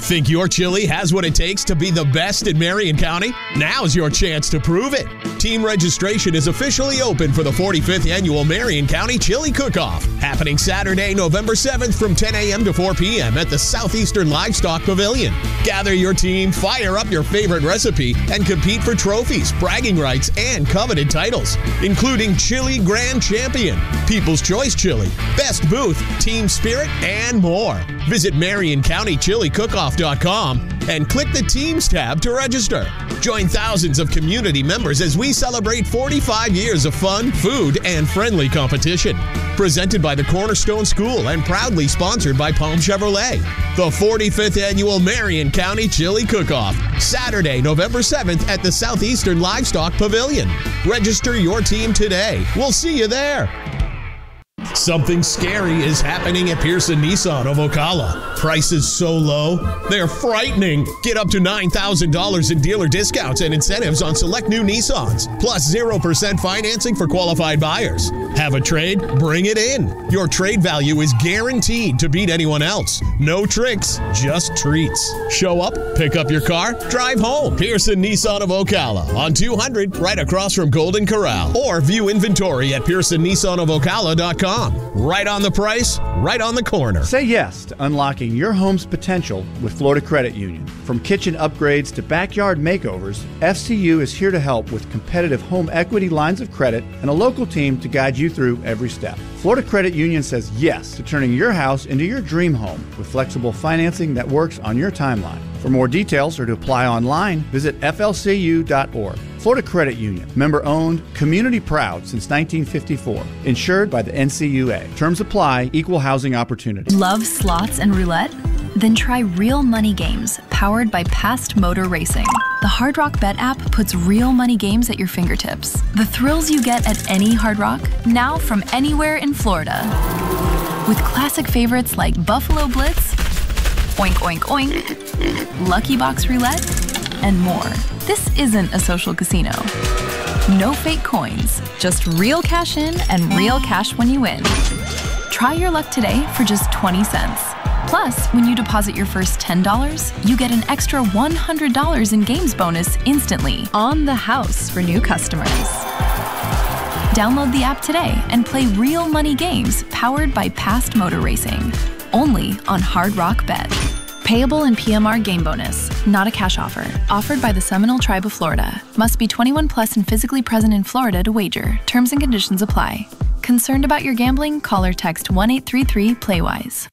Think your chili has what it takes to be the best in Marion County? Now's your chance to prove it. Team registration is officially open for the 45th Annual Marion County Chili Cook-Off, happening Saturday, November 7th from 10 a.m. to 4 p.m. at the Southeastern Livestock Pavilion. Gather your team, fire up your favorite recipe, and compete for trophies, bragging rights, and coveted titles, including Chili Grand Champion, People's Choice Chili, Best Booth, Team Spirit, and more. Visit MarionCountyChiliCookoff.com and click the Teams tab to register. Join thousands of community members as we celebrate 45 years of fun, food, and friendly competition. Presented by the Cornerstone School and proudly sponsored by Palm Chevrolet. The 45th Annual Marion County Chili Cook-Off, Saturday, November 7th at the Southeastern Livestock Pavilion. Register your team today. We'll see you there. Something scary is happening at Pearson Nissan of Ocala. Prices so low, they're frightening. Get up to $9,000 in dealer discounts and incentives on select new Nissans, plus 0% financing for qualified buyers. Have a trade? Bring it in. Your trade value is guaranteed to beat anyone else. No tricks, just treats. Show up, pick up your car, drive home. Pearson Nissan of Ocala on 200 right across from Golden Corral. Or view inventory at PearsonNissanofOcala.com. Right on the price, right on the corner. Say yes to unlocking your home's potential with Florida Credit Union. From kitchen upgrades to backyard makeovers, FCU is here to help with competitive home equity lines of credit and a local team to guide you through every step. Florida Credit Union says yes to turning your house into your dream home with flexible financing that works on your timeline. For more details or to apply online, visit flcu.org. Florida Credit Union, member-owned, community-proud since 1954. Insured by the NCUA. Terms apply, equal housing opportunity. Love slots and roulette? Then try Real Money Games, powered by Past Motor Racing. The Hard Rock Bet app puts real money games at your fingertips. The thrills you get at any Hard Rock, now from anywhere in Florida. With classic favorites like Buffalo Blitz, Oink Oink Oink, Lucky Box Roulette, and more. This isn't a social casino. No fake coins, just real cash in and real cash when you win. Try your luck today for just 20 cents. Plus, when you deposit your first $10, you get an extra $100 in games bonus instantly on the house for new customers. Download the app today and play real money games powered by Past Motor Racing. Only on Hard Rock Bet. Payable in PMR game bonus. Not a cash offer. Offered by the Seminole Tribe of Florida. Must be 21 plus and physically present in Florida to wager. Terms and conditions apply. Concerned about your gambling? Call or text 1-833-PLAYWISE.